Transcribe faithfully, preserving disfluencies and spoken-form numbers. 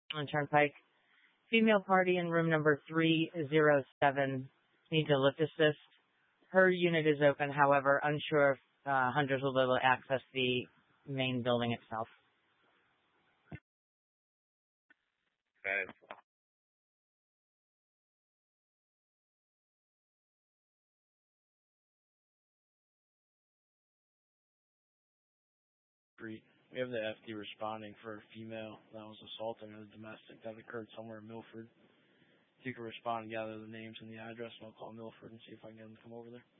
on Turnpike. Female party in room number three oh seven needs a lift assist. Her unit is open, however, unsure if uh, hunters will be able to access the main building itself. Okay. We have the F D responding for a female that was assaulted in a domestic that occurred somewhere in Milford. If you can respond and gather the names and the address, and I'll call Milford and see if I can get them to come over there.